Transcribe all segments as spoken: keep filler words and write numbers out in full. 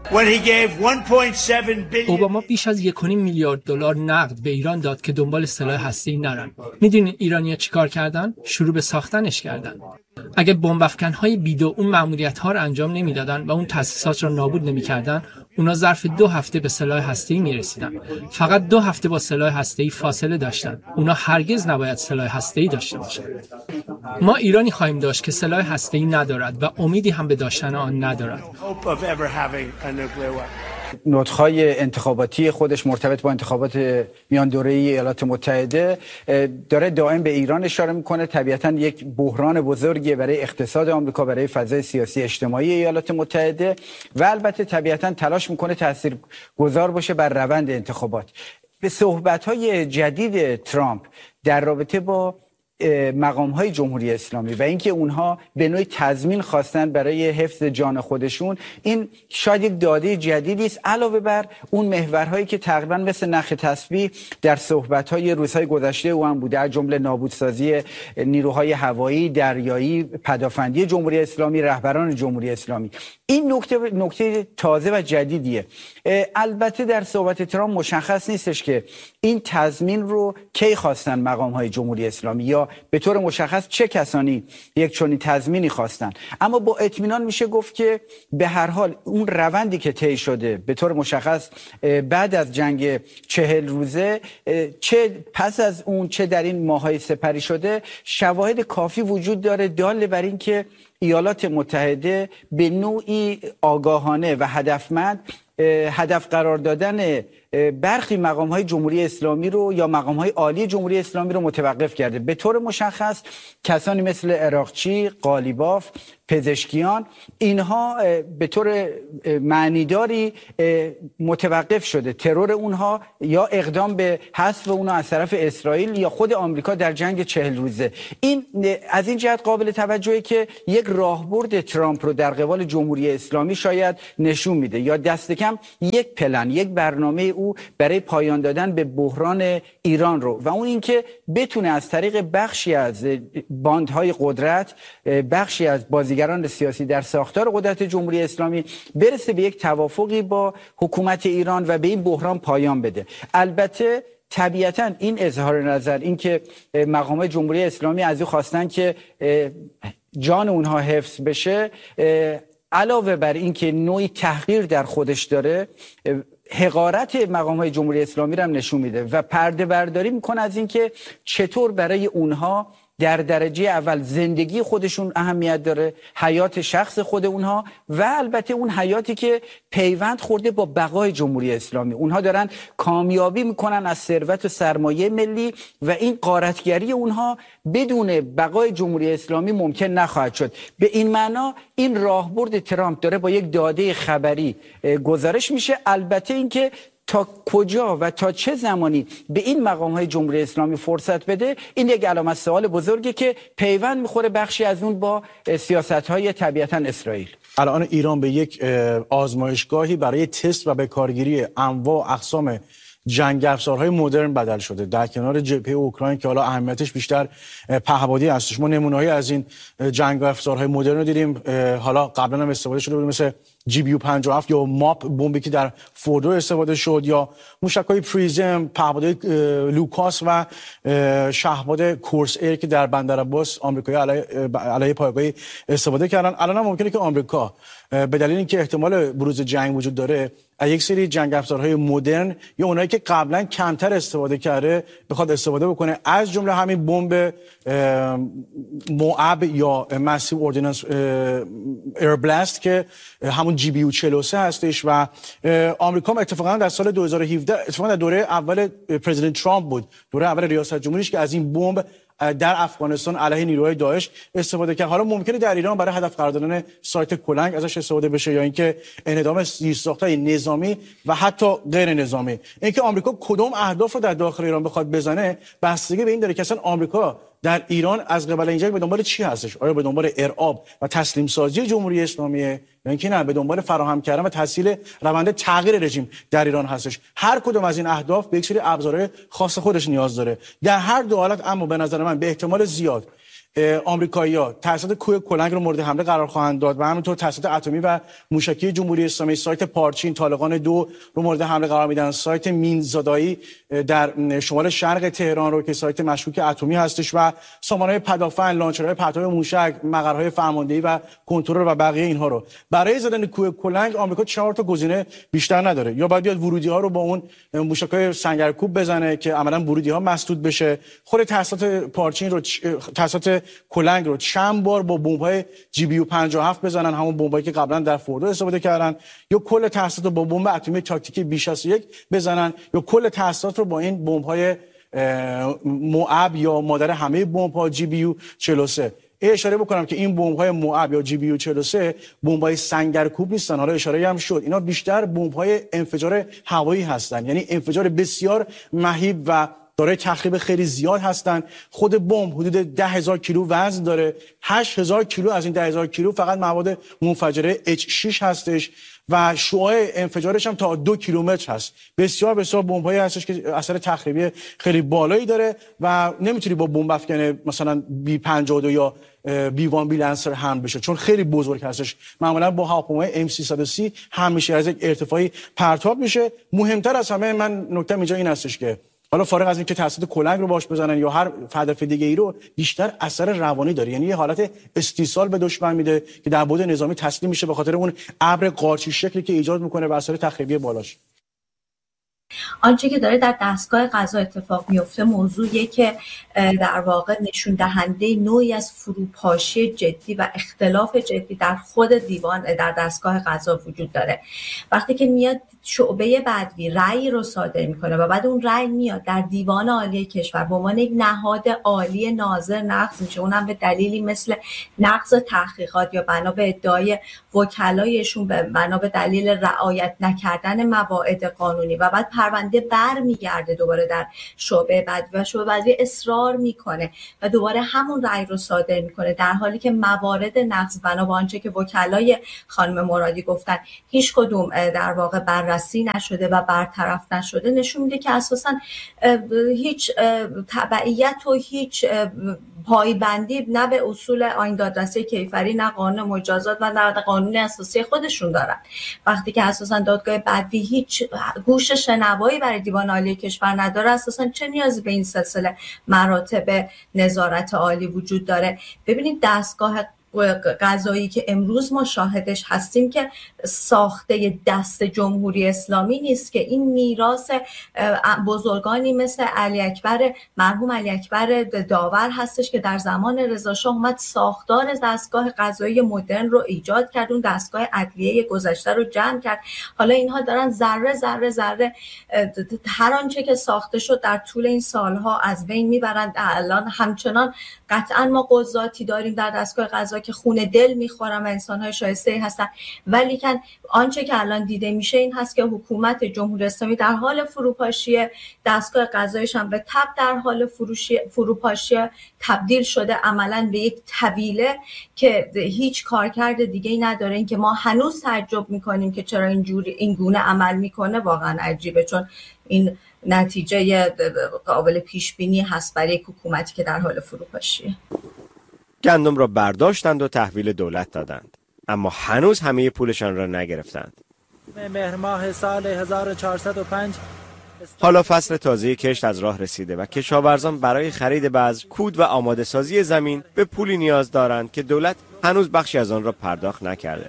اوباما بیش از یک و نیم میلیارد دلار نقد به ایران داد که دنبال سلاح هسته‌ای نرن. میدونین ایرانی‌ها چیکار کردن؟ شروع به ساختنش کردن. اگه بمب افکن‌های بیدو اون مأموریت‌ها رو انجام نمیدادن و اون تأسیسات رو نابود نمی‌کردن، اونا ظرف دو هفته به سلاح هسته‌ای میرسیدن. فقط دو هفته با سلاح هسته‌ای فاصله داشتن. اونا هرگز نباید سلاح هسته‌ای داشته باشن. ما ایرانی خواهیم داشت که سلاح هسته‌ای ندارد و امیدی هم به داشتن آن ندارد. نطق‌های انتخاباتی خودش مرتبط با انتخابات میان دوره‌ای ایالات متحده داره دائم به ایران اشاره میکنه. طبیعتاً یک بحران بزرگی برای اقتصاد آمریکا، برای فضای سیاسی اجتماعی ایالات متحده و البته طبیعتاً تلاش میکنه تاثیرگذار باشه بر روند انتخابات. به صحبت‌های جدید ترامپ در رابطه با مقام‌های جمهوری اسلامی و اینکه اونها به نوعی تضمین خواستن برای حفظ جان خودشون، این شاید یک داده جدیدی است علاوه بر اون محورهایی که تقریبا مثل نخ تسبیح در صحبت‌های روزهای گذشته او هم بوده، از جمله نابودسازی نیروهای هوایی، دریایی، پدافندی جمهوری اسلامی، رهبران جمهوری اسلامی. این نکته نکته تازه و جدیدیه. البته در صحبت ترامپ مشخص نیستش که این تضمین رو کی خواستن مقام‌های جمهوری اسلامی یا به طور مشخص چه کسانی یک چنین تضمینی خواستن، اما با اطمینان میشه گفت که به هر حال اون روندی که طی شده به طور مشخص بعد از جنگ چهل روزه، چه پس از اون چه در این ماه‌های سپری شده، شواهد کافی وجود داره دال بر این که ایالات متحده به نوعی آگاهانه و هدفمند هدف قرار دادن برخی مقام‌های جمهوری اسلامی رو یا مقام‌های عالی جمهوری اسلامی رو متوقف کرده. به طور مشخص کسانی مثل عراقچی، قالیباف، پزشکیان، اینها به طور معنیداری متوقف شده. ترور اونها یا اقدام به حذف اونها از طرف اسرائیل یا خود آمریکا در جنگ چهل روزه. این از این جهت قابل توجهه که یک راهبرد ترامپ رو در قبال جمهوری اسلامی شاید نشون میده یا دست کم یک پلن، یک برنامه او برای پایان دادن به بحران ایران رو و اون اینکه بتونه از طریق بخشی از باندهای قدرت، بخشی از بازیگران سیاسی در ساختار قدرت جمهوری اسلامی برسه به یک توافقی با حکومت ایران و به این بحران پایان بده. البته طبیعتاً این اظهار نظر، این که مقامات جمهوری اسلامی از او خواستن که جان اونها حفظ بشه، علاوه بر این که نوعی تحقیر در خودش داره، حقارت مقام‌های جمهوری اسلامی رو هم نشون میده و پرده برداری میکنه از این که چطور برای اونها در درجه اول زندگی خودشون اهمیت داره، حیات شخص خود اونها و البته اون حیاتی که پیوند خورده با بقای جمهوری اسلامی. اونها دارن کامیابی میکنن از ثروت و سرمایه ملی و این غارتگری اونها بدون بقای جمهوری اسلامی ممکن نخواهد شد. به این معنا این راهبرد ترامپ داره با یک داده خبری گزارش میشه. البته اینکه تا کجا و تا چه زمانی به این مقام‌های جمهوری اسلامی فرصت بده، این یک علامت سوال بزرگه که پیوند میخوره بخشی از اون با سیاست‌های طبیعتاً اسرائیل. الان ایران به یک آزمایشگاهی برای تست و به کارگیری انواع اقسام جنگ افزارهای مدرن بدل شده در کنار جبهه اوکراین که حالا اهمیتش بیشتر پهپادی هستش. ما نمونه‌هایی از این جنگ افزارهای مدرن رو دیدیم، حالا قبلا هم استفاده شده بود، مثل جی بی یو پنجاه و هفت یا ماپ بمبی که در فوردو استفاده شد، یا موشک‌های پریزم، پهپادهای لوکاس و شهپاد کورس ایر که در بندر عباس آمریکایی علیه علیه پایگاهی استفاده کردن. الان هم ممکنه که آمریکا به دلیل اینکه احتمال بروز جنگ وجود داره از یک سری جنگ افزارهای مدرن یا اونایی که قبلا کمتر استفاده کرده بخواد استفاده بکنه، از جمله همین بمب موآب یا مسیو اوردیننس ایر بلاست که همون جی بی یو چهل و سه هستش. و آمریکا اتفاقا در سال دو هزار و هفده اتفاقا در دوره اول پرزیدنت ترامپ بود، دوره اول ریاست جمهوریش، که از این بمب در افغانستان علیه نیروهای داعش استفاده کرد. حالا ممکنه در ایران برای هدف قرار دادن سایت کلنگ ازش استفاده بشه یا اینکه انهدام زیرساخت‌های نظامی و حتی غیر نظامی. اینکه آمریکا کدوم اهداف رو در داخل ایران بخواد بزنه بستگی به این داره که اصلا آمریکا در ایران از قبل این جنگ به دنبال چی هستش؟ آیا به دنبال ارعاب و تسلیم سازی جمهوری اسلامیه یا اینکه نه به دنبال فراهم کردن و تسهیل روند تغییر رژیم در ایران هستش؟ هر کدوم از این اهداف به یک سری ابزارهای خاص خودش نیاز داره. در هر دو حالت اما به نظر من به احتمال زیاد آمریکایی‌ها توسط کوه کلنگ رو مورد حمله قرار خواهند داد و همینطور توسط اتمی و موشکی جمهوری اسلامی سایت پارچین طالقان دو رو مورد حمله قرار میدن، سایت مینزادایی در شمال شرق تهران رو که سایت مشکوک اتمی هستش و سامانه‌های پدافند، لانچرهای پرتاب موشک، مقرهای فرماندهی و کنترل و بقیه اینها رو. برای زدن کوه کلنگ آمریکا چهار تا گزینه بیشتر نداره، یا باید بیاد ورودی‌ها رو با اون موشک‌های سنگرکوب بزنه که عملاً ورودی‌ها مسدود بشه، خود توسط پارچین رو توسط کلنگ رو چند بار با بمب‌های جی بی یو پنجاه و هفت بزنن، همون بمبایی که قبلا در فوردو استفاده کردن، یا کل تاسیسات رو با بمب اتمی تاکتیکی بی شصت و یک بزنن، یا کل تاسیسات رو با این بمب‌های موعب یا مادر همه بمب‌ها جی بی یو چهل و سه. اشاره بکنم که این بمب‌های موعب یا جی بی یو چهل و سه بمب‌های سنگرکوب نیستن، حالا اشاره هم شد، اینا بیشتر بمب‌های انفجار هوایی هستن، یعنی انفجار بسیار مهیب و دارای تخریب خیلی زیاد هستن. خود بمب حدود ده هزار کیلو وزن داره، هشت هزار کیلو از این ده هزار کیلو فقط مواد منفجره اچ شش هستش و شعاع انفجارش هم تا دو کیلومتر هست. بسیار بسیار بمب‌هایی هستش که اثر تخریبی خیلی بالایی داره و نمیتونی با بمب افکن مثلا بی پنجاه و دو یا بی وان بی لنسر هم بشه، چون خیلی بزرگ هستش. معمولا با هواپیمای ام سیصد و سی هم میشه، از یک ارتفاعی پرتاب میشه. مهمتر از همه من نکته اینجا این هستش که حالا فارغ از اینکه توسط کلنگ رو باش بزنن یا هر هدف دیگه ای رو، بیشتر اثر روانی داره، یعنی یه حالت استیصال به دشمن میده که در بعد نظامی تسلیم میشه به خاطر اون ابر قارچی شکلی که ایجاد میکنه و اثر تخریبی بالاش. آنچه که داره در دستگاه قضا اتفاق میفته موضوعیه که در واقع نشون دهنده نوعی از فروپاشی جدی و اختلاف جدی در خود دیوان در دستگاه قضا وجود داره. وقتی که میاد شعبه بدوی رأی رو صادر میکنه و بعد اون رأی میاد در دیوان عالی کشور به عنوان یک نهاد عالی ناظر نقض میشه، اونم به دلیلی مثل نقض تحقیقات یا بنا به ادعای وکلایشون به بنا به دلیل رعایت نکردن مواعید قانونی و بعد پرونده برمیگرده دوباره در شعبه بدوی و شعبه بدوی اصرار میکنه و دوباره همون رأی رو صادر میکنه، در حالی که موارد نقض بنا به آنچه که وکلای خانم مرادی گفتن هیچ کدوم در واقع بررسی نشده و برطرف نشده، نشون میده که اساساً هیچ تبعیت و هیچ پایبندی نه به اصول آیین دادرسی کیفری، نه قانون مجازات و نه قانون اساسی خودشون دارن. وقتی که اساساً دادگاه بدوی هیچ گوش شنوایی برای دیوان عالی کشور نداره، اساساً چه نیازی به این سلسله مراتب نظارت عالی وجود داره؟ ببینید دستگاه قضایی که امروز ما شاهدش هستیم که ساخته دست جمهوری اسلامی نیست، که این میراث بزرگانی مثل علی اکبر مرحوم علی اکبر داور هستش که در زمان رضا شاه اومد ساختار دستگاه قضایی مدرن رو ایجاد کرد، اون دستگاه عدلیه گذشته رو جمع کرد. حالا اینها دارن ذره ذره ذره هر آنچه که ساخته شد در طول این سالها از بین میبرند. الان همچنان قطعا ما قضاتی داریم در دستگاه قضا که خون دل میخورن و انسان‌های شایسته هستن، ولی که آنچه که الان دیده میشه این هست که حکومت جمهوری اسلامی در حال فروپاشی، دستگاه قضاییش هم به تبع در حال فروپاشی تبدیل شده عملاً به یک طویله که هیچ کارکرد دیگه‌ای نداره. این که ما هنوز تعجب میکنیم که چرا اینجوری این گونه عمل میکنه واقعا عجیبه، چون این نتیجه قابل پیش بینی هست برای یک حکومتی که در حال فروپاشیه. گندم را برداشتند و تحویل دولت دادند، اما هنوز همه پولشان را نگرفتند. مهر ماه سال هزار و چهارصد و پنج حالا فصل تازه کشت از راه رسیده و کشاورزان برای خرید بذر، کود و آماده سازی زمین به پولی نیاز دارند که دولت هنوز بخشی از آن را پرداخت نکرده.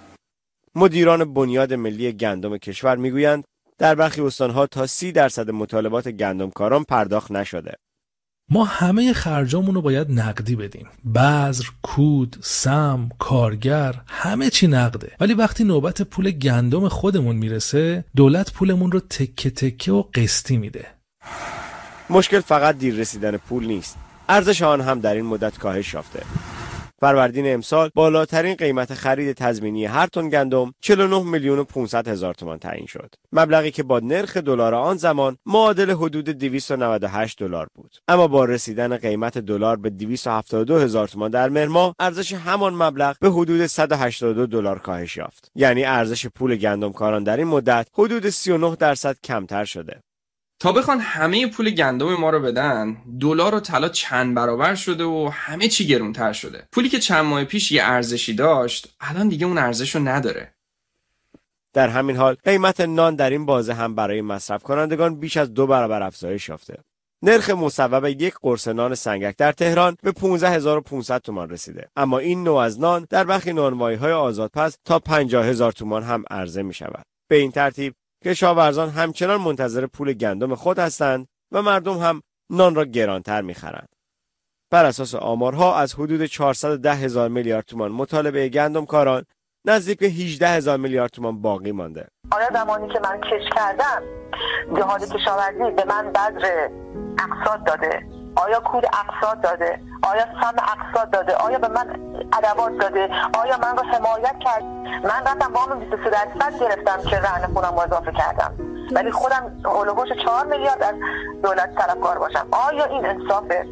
مدیران بنیاد ملی گندم کشور میگویند در برخی استانها تا سی درصد مطالبات گندمکاران پرداخت نشده. ما همه خرجامون رو باید نقدی بدیم. بذر، کود، سم، کارگر، همه چی نقده. ولی وقتی نوبت پول گندم خودمون میرسه، دولت پولمون رو تکه تکه و قسطی میده. مشکل فقط دیر رسیدن پول نیست. ارزش آن هم در این مدت کاهش یافته. فروردین امسال بالاترین قیمت خرید تضمینی هر تن گندم چهل و نه میلیون و پانصد هزار تومان تعیین شد. مبلغی که با نرخ دلار آن زمان معادل حدود دویست و نود و هشت دلار بود. اما با رسیدن قیمت دلار به دویست و هفتاد و دو هزار تومان در مهر ماه، ارزش همان مبلغ به حدود صد و هشتاد و دو دلار کاهش یافت. یعنی ارزش پول گندمکاران در این مدت حدود سی و نه درصد کمتر شده. تا بخوان همه پول گندم ما رو بدن، دلار و طلا چند برابر شده و همه چی گرونتر شده. پولی که چند ماه پیش یه ارزشی داشت، الان دیگه اون ارزشو نداره. در همین حال قیمت نان در این بازه هم برای مصرف کنندگان بیش از دو برابر افزایش یافته. نرخ مصوب یک قرص نان سنگک در تهران به پانزده هزار و پانصد تومان رسیده، اما این نوع از نان در برخی نانوایی‌های آزادپز تا پنجاه هزار تومان هم عرضه می شود. به این ترتیب کشاورزان همچنان منتظر پول گندم خود هستند و مردم هم نان را گرانتر می خرند. بر اساس آمارها از حدود چهارصد و ده هزار میلیارد تومان مطالبه گندم کاران، نزدیک به هجده هزار میلیارد تومان باقی مانده. آیا زمانی که من کش کردم جهاد کشاورزی به من بذر اقساط داده؟ آیا کود اقساط داده؟ آیا سهم اقساط داده؟ آیا به من ادوات داده؟ آیا من رو حمایت کرد؟ من رفتم وام بیست و سه درصد گرفتم که رهن خودم رو اضافه کردم، ولی خودم هولوش چهار میلیارد از دولت طلبکار باشم. آیا این انصافه؟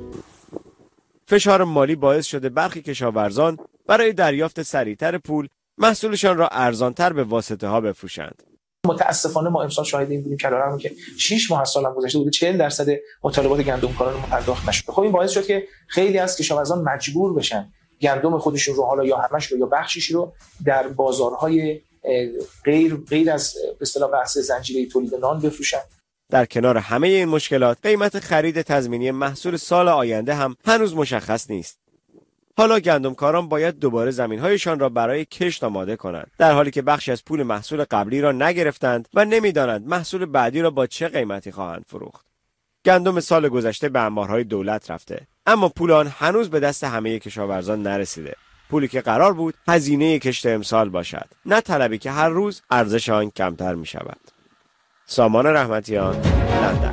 فشار مالی باعث شده برخی کشاورزان برای دریافت سریعتر پول محصولشان را ارزانتر به واسطه ها بفروشند. متاسفانه ما امسال شاهد این بودیم که الان که شش ماه از سال گذشته بوده چهل درصد مطالبات گندمکاران ما پرداخت نشد. خب این باعث شد که خیلی از کشاورزان مجبور بشن گندم خودشون رو حالا یا همش رو یا بخشیش رو در بازارهای غیر غیر از به اصطلاح بحث زنجیره تولید نان بفروشن. در کنار همه این مشکلات، قیمت خرید تضمینی محصول سال آینده هم هنوز مشخص نیست. حالا گندمکاران باید دوباره زمین‌هایشان را برای کشت آماده کنند، در حالی که بخشی از پول محصول قبلی را نگرفتند و نمی‌دانند محصول بعدی را با چه قیمتی خواهند فروخت. گندم سال گذشته به انبارهای دولت رفته، اما پول آن هنوز به دست همه کشاورزان نرسیده. پولی که قرار بود هزینه کشت امسال باشد، نه طلبی که هر روز ارزش آن کمتر می‌شود. سامان رحمتیان، لندن.